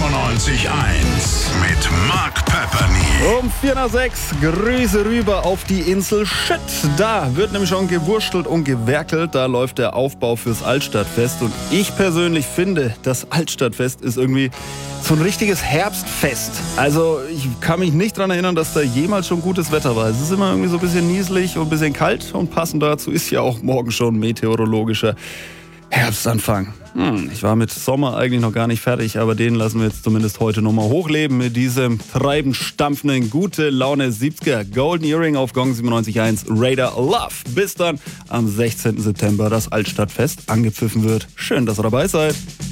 97.1 mit Mark Pepperny. Um 4:06 Grüße rüber auf die Insel Schütt. Da wird nämlich schon gewurstelt und gewerkelt. Da läuft der Aufbau fürs Altstadtfest. Und ich persönlich finde, das Altstadtfest ist irgendwie so ein richtiges Herbstfest. Also ich kann mich nicht daran erinnern, dass da jemals schon gutes Wetter war. Es ist immer irgendwie so ein bisschen nieselig und ein bisschen kalt. Und passend dazu ist ja auch morgen schon meteorologischer Herbstanfang. Ich war mit Sommer eigentlich noch gar nicht fertig, aber den lassen wir jetzt zumindest heute nochmal hochleben mit diesem treibend stampfenden gute Laune 70er Golden Earring auf Gong 97.1 Raider Love. Bis dann am 16. September das Altstadtfest angepfiffen wird. Schön, dass ihr dabei seid.